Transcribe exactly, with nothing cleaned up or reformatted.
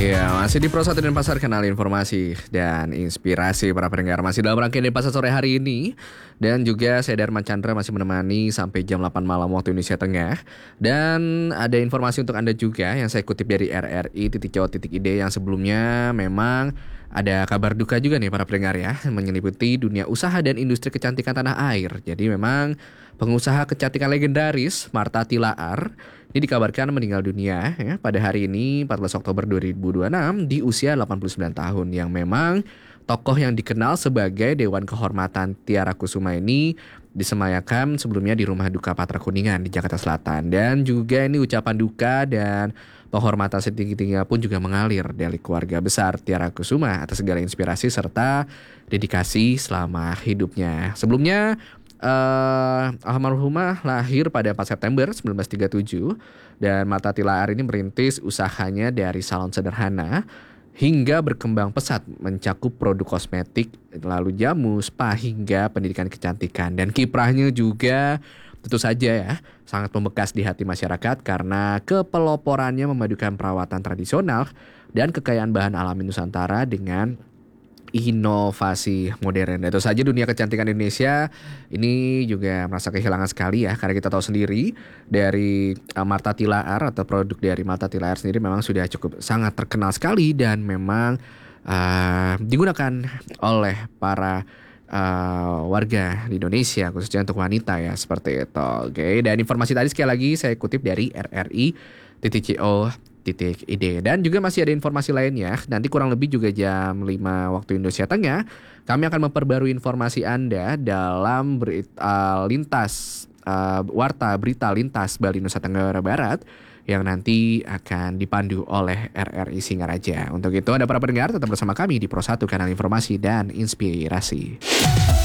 Iya, masih di Pro satu Denpasar, kanal informasi dan inspirasi para pendengar. Masih dalam rangkaian Denpasar sore hari ini. Dan juga saya Dharma Chandra masih menemani sampai jam delapan malam waktu Indonesia Tengah. Dan ada informasi untuk Anda juga yang saya kutip dari R R I titik co titik id yang sebelumnya memang ada kabar duka juga nih para pendengar ya, menyeliputi dunia usaha dan industri kecantikan tanah air. Jadi memang pengusaha kecantikan legendaris Martha Tilaar ini dikabarkan meninggal dunia ya, pada hari ini empat belas Oktober dua ribu dua puluh enam di usia delapan puluh sembilan tahun, yang memang tokoh yang dikenal sebagai Dewan Kehormatan Tiara Kusuma ini disemayamkan sebelumnya di Rumah Duka Patra Kuningan di Jakarta Selatan. Dan juga ini ucapan duka dan penghormatan setinggi-tingginya pun juga mengalir dari keluarga besar Tiara Kusuma atas segala inspirasi serta dedikasi selama hidupnya. Sebelumnya Uh, almarhumah lahir pada empat September seribu sembilan ratus tiga puluh tujuh dan Martha Tilaar ini merintis usahanya dari salon sederhana hingga berkembang pesat mencakup produk kosmetik, lalu jamu, spa hingga pendidikan kecantikan. Dan kiprahnya juga tentu saja ya sangat membekas di hati masyarakat karena kepeloporannya memadukan perawatan tradisional dan kekayaan bahan alami Nusantara dengan inovasi modern. Itu saja dunia kecantikan Indonesia ini juga merasa kehilangan sekali ya, karena kita tahu sendiri dari uh, Martha Tilaar atau produk dari Martha Tilaar sendiri memang sudah cukup sangat terkenal sekali dan memang uh, digunakan oleh para uh, warga di Indonesia khususnya untuk wanita ya, seperti itu. Oke, dan informasi tadi sekali lagi saya kutip dari R R I titik co titik id. Dan juga masih ada informasi lainnya. Nanti kurang lebih juga jam lima waktu Indonesia Tengah kami akan memperbarui informasi Anda dalam berita lintas uh, warta berita lintas Bali Nusa Tenggara Barat yang nanti akan dipandu oleh R R I Singaraja. Untuk itu Anda para pendengar tetap bersama kami di Pro satu, kanal informasi dan inspirasi.